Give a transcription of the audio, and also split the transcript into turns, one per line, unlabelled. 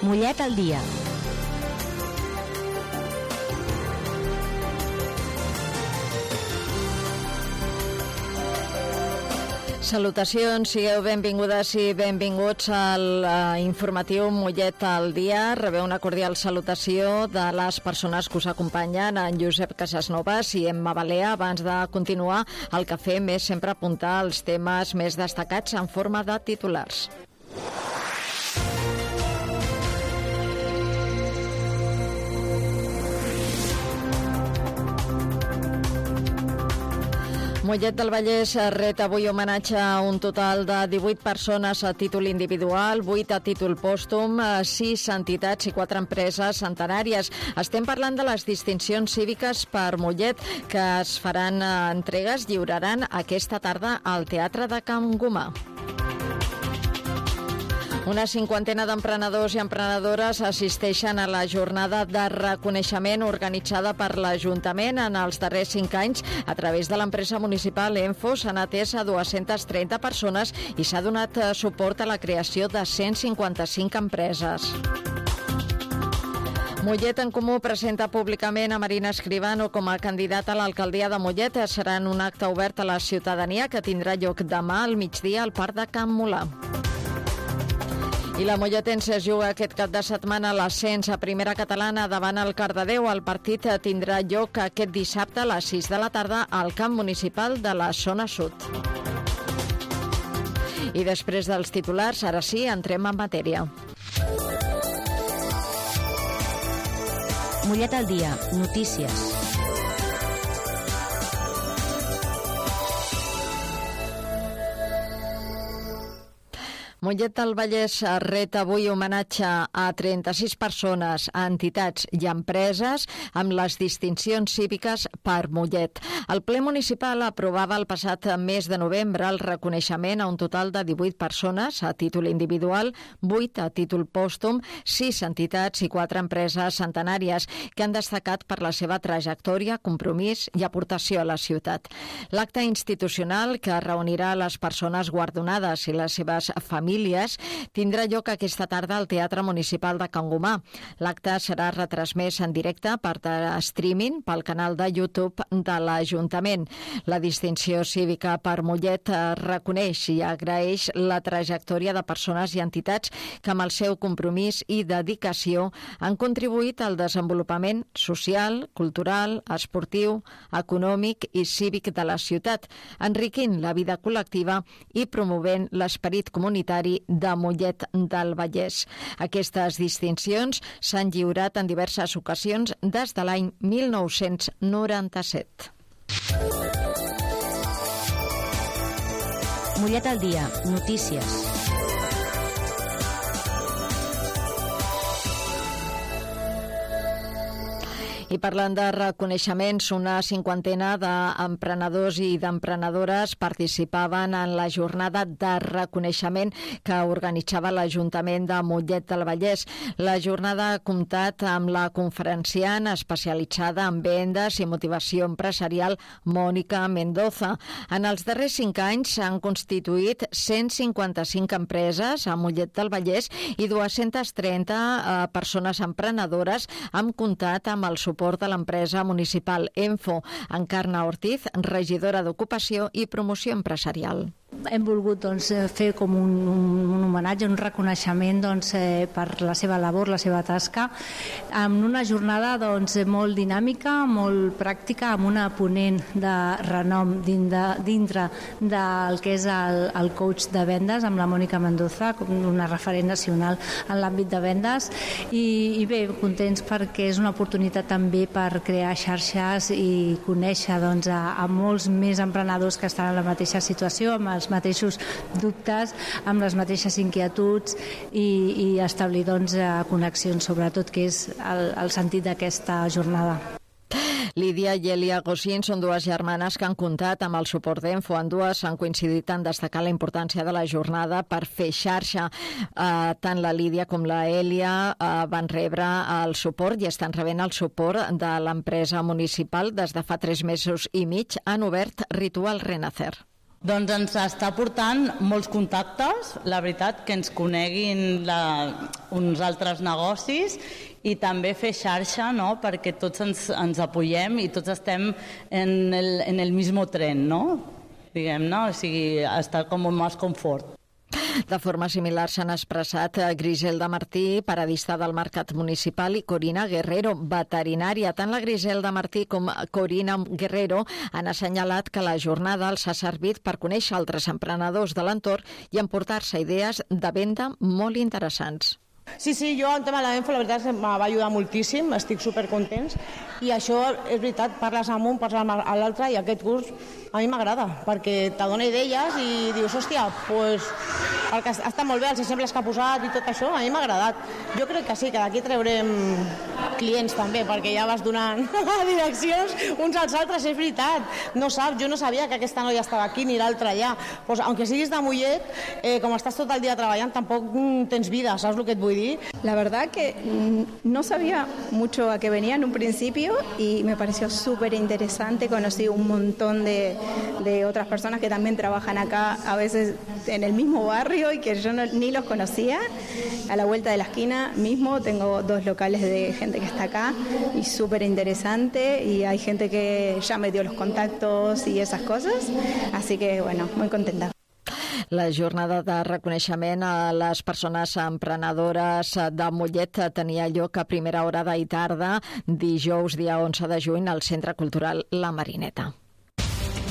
Mollet al dia. Salutacions, sigueu benvingudes i benvinguts al informatiu Mollet al dia. Rebeu una cordial salutació de les persones que us acompanyen, en Josep Casasnovas i Emma Balea. Abans de continuar, el que fem és sempre apuntar els temes més destacats en forma de titulars. Mollet del Vallès ret avui homenatge a un total de 18 persones a títol individual, 8 a títol pòstum, 6 entitats i 4 empreses centenàries. Estem parlant de les distincions cíviques per Mollet que es faran entregues, lliuraran aquesta tarda al Teatre de Can Gomà. Una cinquantena d'emprenedors i emprenedores assisteixen a la jornada de reconeixement organitzada per l'Ajuntament en els darrers 5 anys. A través de l'empresa municipal Enfo s'han atès a 230 persones i s'ha donat suport a la creació de 155 empreses. Mollet en Comú presenta públicament a Marina Escribano com a candidata a l'alcaldia de Mollet. Serà en un acte obert a la ciutadania que tindrà lloc demà al migdia al Parc de Can Molà. I la molletense es juga aquest cap de setmana l'ascens a primera catalana davant el Cardedeu. El partit tindrà lloc aquest dissabte a les 6 de la tarda al camp municipal de la zona sud. I després dels titulars, ara sí, entrem en matèria. Mollet al dia, notícies.
Mollet del Vallès ret avui homenatge a 36 persones, a entitats i empreses amb les distincions cíviques per Mollet. El ple municipal aprovava el passat mes de novembre el reconeixement a un total de 18 persones a títol individual, 8 a títol pòstum, 6 entitats i 4 empreses centenàries que han destacat per la seva trajectòria, compromís i aportació a la ciutat. L'acte institucional que reunirà les persones guardonades i les seves famílies tindrà lloc aquesta tarda al Teatre Municipal de Can Gomà. L'acte serà retransmès en directe per streaming pel canal de YouTube de l'Ajuntament. La distinció cívica per Mollet reconeix i agraeix la trajectòria de persones i entitats que amb el seu compromís i dedicació han contribuït al desenvolupament social, cultural, esportiu, econòmic i cívic de la ciutat, enriquint la vida col·lectiva i promovent l'esperit comunitari de Mollet del Vallès. Aquestes distincions s'han lliurat en diverses ocasions des de l'any 1997.
Mollet al dia, notícies.
I parlant de reconeixements, una cinquantena d'emprenedors i d'emprenedores participaven en la jornada de reconeixement que organitzava l'Ajuntament de Mollet del Vallès. La jornada ha comptat amb la conferenciant especialitzada en vendes i motivació empresarial Mònica Mendoza. En els darrers 5 anys s'han constituït 155 empreses a Mollet del Vallès i 230 persones emprenedores han comptat amb el suport de l'empresa municipal Enfo. Encarna Ortiz, regidora d'Ocupació i Promoció Empresarial.
Hem volgut fer com un homenatge, un reconeixement per la seva labor, la seva tasca, amb una jornada molt dinàmica, molt pràctica, amb una ponent de renom dintre del que és el coach de vendes, amb la Mònica Mendoza, com una referent nacional en l'àmbit de vendes, i bé, contents perquè és una oportunitat també per crear xarxes i conèixer a molts més emprenedors que estan en la mateixa situació, amb els mateixos dubtes, amb les mateixes inquietuds i establir connexions, sobretot, que és el sentit d'aquesta jornada.
Lídia i Elia Gossin són dues germanes que han comptat amb el suport d'Enfo. Ambdues han coincidit en destacar la importància de la jornada per fer xarxa. Tant la Lídia com la Elia van rebre el suport i estan rebent el suport de l'empresa municipal. Des de fa 3 mesos i mig han obert Ritual Renacer.
Doncs ens està portant molts contactes, la veritat, que ens coneguin uns altres negocis i també fer xarxa, no?, perquè tots ens apoyem i tots estem en el mismo tren, no?, diguem-ne, o sigui, estar com un més confort.
De forma similar s'han expressat Griselda Martí, paradista del Mercat Municipal, i Corina Guerrero, veterinària. Tant la Griselda Martí com Corina Guerrero han assenyalat que la jornada els ha servit per conèixer altres emprenedors de l'entorn i emportar-se idees de venda molt interessants.
Sí, jo en tema de la info la veritat em va ajudar moltíssim, estic supercontents i això és veritat, parles amb un, parles amb l'altre i aquest curs a mi m'agrada perquè t'adona idees i dius, hòstia, doncs el que està molt bé, els exemples que ha posat i tot això, a mi m'ha agradat. Jo crec que sí, que d'aquí traurem clients també, perquè ja vas donant direccions uns als altres, és veritat. No saps, jo no sabia que aquesta noia estava aquí ni l'altra allà. Pues, aunque siguis de Mollet, com estàs tot el dia treballant, tampoc tens vida, ¿sabes lo que et vull dir?
La verdad que no sabía mucho a qué venía en un principio y me pareció súper interesante. Conocí un montón de otras personas que también trabajan acá, a veces en el mismo barrio y que yo ni los conocía. A la vuelta de la esquina mismo tengo 2 locales de gente que está acá y súper interesante, y hay gente que ya me dio los contactos y esas cosas, así que bueno, muy contenta.
La jornada de reconeixement a les persones emprenedores de Mollet tenia lloc a primera hora i tarda, dijous, dia 11 de juny, al Centre Cultural La Marineta.